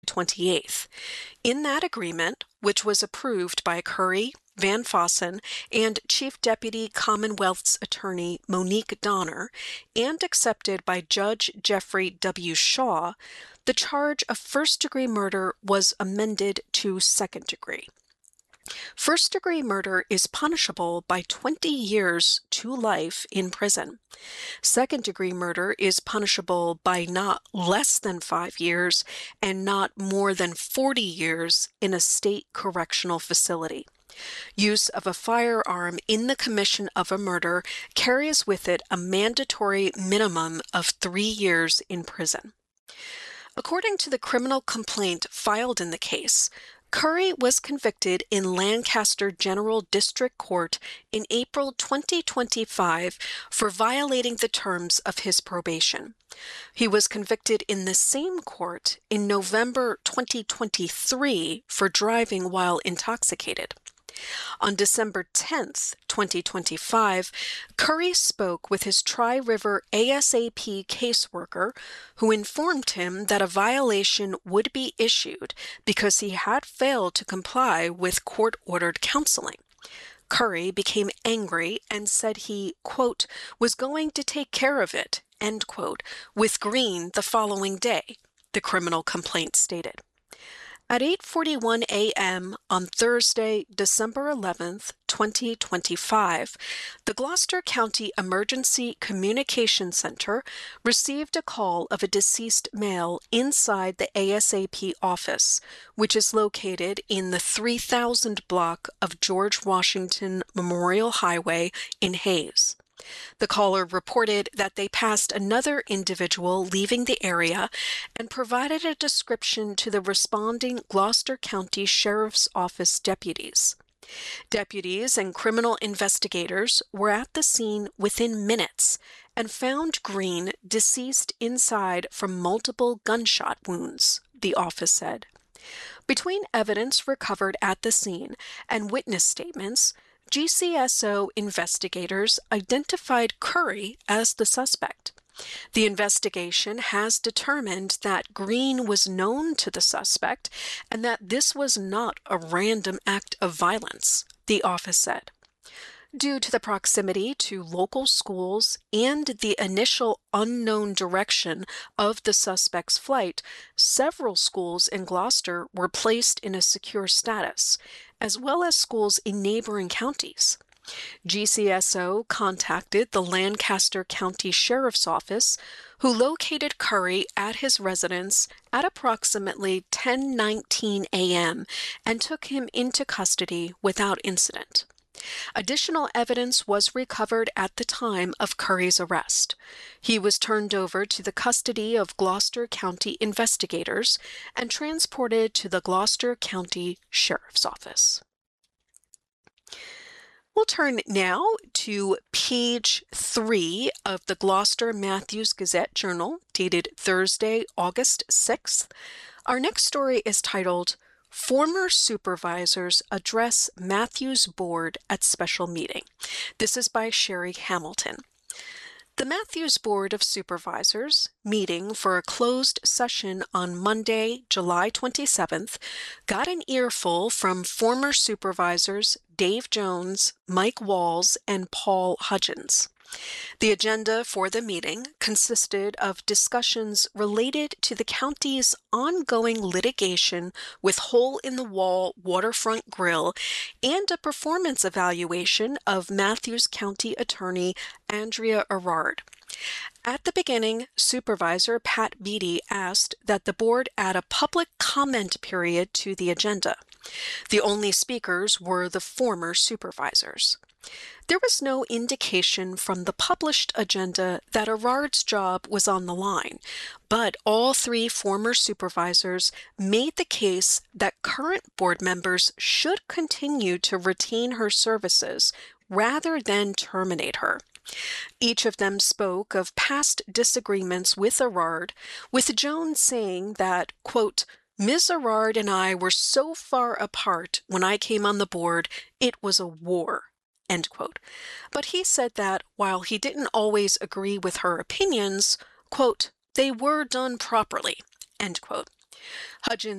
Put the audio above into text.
28th. In that agreement, which was approved by Curry, Van Fossen, and Chief Deputy Commonwealth's Attorney Monique Donner, and accepted by Judge Jeffrey W. Shaw, the charge of first-degree murder was amended to second-degree. First-degree murder is punishable by 20 years to life in prison. Second-degree murder is punishable by not less than 5 years and not more than 40 years in a state correctional facility. Use of a firearm in the commission of a murder carries with it a mandatory minimum of 3 years in prison. According to the criminal complaint filed in the case, Curry was convicted in Lancaster General District Court in April 2025 for violating the terms of his probation. He was convicted in the same court in November 2023 for driving while intoxicated. On December 10, 2025, Curry spoke with his Tri-River ASAP caseworker, who informed him that a violation would be issued because he had failed to comply with court-ordered counseling. Curry became angry and said he, quote, was going to take care of it, end quote, with Green the following day, the criminal complaint stated. At 8:41 a.m. on Thursday, December 11, 2025, the Gloucester County Emergency Communication Center received a call of a deceased male inside the ASAP office, which is located in the 3000 block of George Washington Memorial Highway in Hayes. The caller reported that they passed another individual leaving the area and provided a description to the responding Gloucester County Sheriff's Office deputies. Deputies and criminal investigators were at the scene within minutes and found Green deceased inside from multiple gunshot wounds, the office said. Between evidence recovered at the scene and witness statements, GCSO investigators identified Curry as the suspect. The investigation has determined that Green was known to the suspect and that this was not a random act of violence, the office said. Due to the proximity to local schools and the initial unknown direction of the suspect's flight, several schools in Gloucester were placed in a secure status, as well as schools in neighboring counties. GCSO contacted the Lancaster County Sheriff's Office, who located Curry at his residence at approximately 10:19 a.m. and took him into custody without incident. Additional evidence was recovered at the time of Curry's arrest. He was turned over to the custody of Gloucester County investigators and transported to the Gloucester County Sheriff's Office. We'll turn now to page 3 of the Gloucester Matthews Gazette Journal, dated Thursday, August 6th. Our next story is titled, Former Supervisors Address Matthews Board at Special Meeting. This is by Sherry Hamilton. The Matthews Board of Supervisors, meeting for a closed session on Monday, July 27th, got an earful from former supervisors Dave Jones, Mike Walls, and Paul Hudgens. The agenda for the meeting consisted of discussions related to the county's ongoing litigation with Hole-in-the-Wall Waterfront Grill and a performance evaluation of Matthews County Attorney Andrea Erard. At the beginning, Supervisor Pat Beatty asked that the board add a public comment period to the agenda. The only speakers were the former supervisors. There was no indication from the published agenda that Erard's job was on the line, but all three former supervisors made the case that current board members should continue to retain her services rather than terminate her. Each of them spoke of past disagreements with Erard, with Jones saying that, quote, Ms. Erard and I were so far apart when I came on the board, it was a war. End quote. But he said that while he didn't always agree with her opinions, quote, they were done properly, end quote. Hudgens